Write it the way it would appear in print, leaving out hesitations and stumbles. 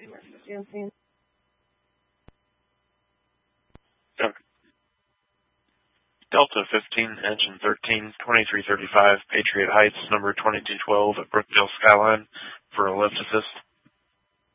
Delta 15, Engine 13, 2335, Patriot Heights, number 2212 at Brookdale Skyline for a lift assist.